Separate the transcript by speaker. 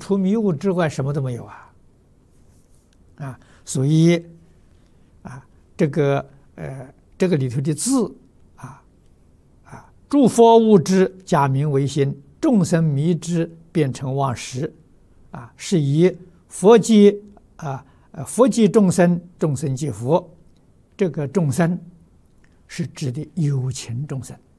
Speaker 1: 除迷雾之外，什么都没有啊！啊，所以啊，这个里头的字诸佛悟之，假名为心；众生迷之，变成妄识。是以佛即佛即众生，众生即佛。这个众生是指的有情众生。